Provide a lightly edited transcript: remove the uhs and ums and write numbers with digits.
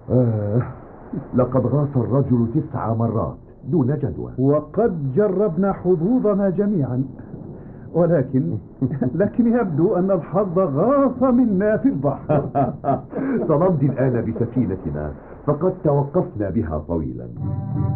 آه لقد غاص الرجل 9 مرات دون جدوى. وقد جربنا حظوظنا جميعا، ولكن يبدو أن الحظ غاص منا في البحر. سنمضي الآن بسفينتنا، فقد توقفنا بها طويلا.